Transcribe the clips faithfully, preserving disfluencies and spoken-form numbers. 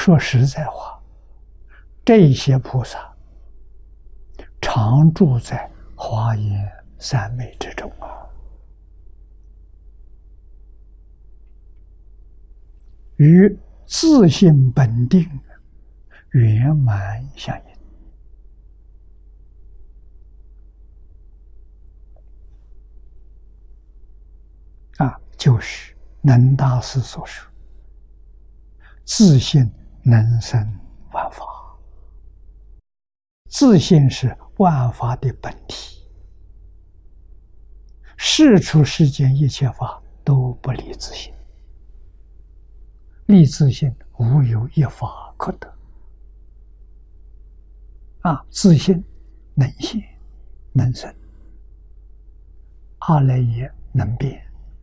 说实在话，这些菩萨常住在华严三昧之中啊，与自性本定圆满相应。啊，就是能大师所说，自性能生万法。自性是万法的本体，世出世间一切法都不离自性，离自性无有一法可得。啊，自性能现能生，阿赖耶能变。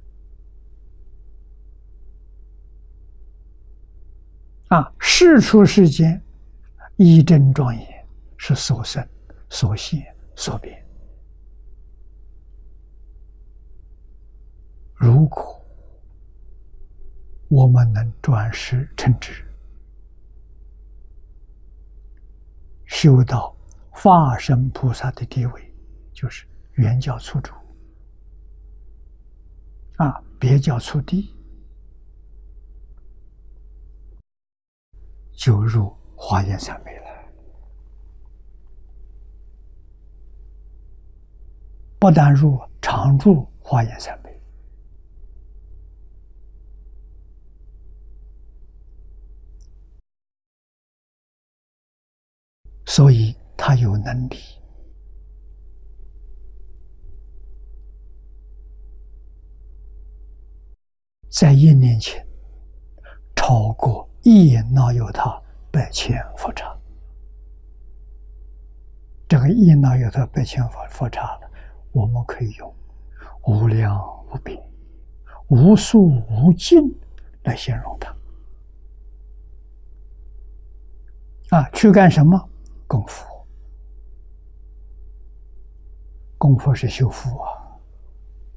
啊，世出世间一真庄严，是所生所现所变。如果我们能转识成智，修到化身菩萨的地位，就是圆教初住啊，别教初地，就入华严三昧了。不但入，常住华严三昧。所以他有能力在一年前超过一那由他百千佛刹。这个一那由他百千佛佛刹了，我们可以用无量无边、无数无尽来形容它。啊，去干什么？功夫。功夫是修福啊。